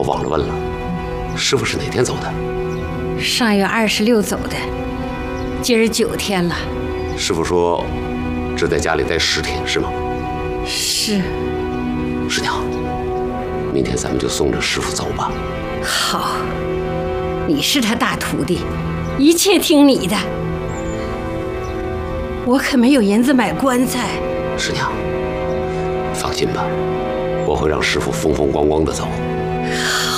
忘了问了，师傅是哪天走的？ 上月26走的，今儿9天了。 师傅说，只在家里待10天，是吗？ 是。 师娘，明天咱们就送着师傅走吧。 好，你是他大徒弟，一切听你的。我可没有银子买棺材。 师娘，放心吧，我会让师傅风风光光的走。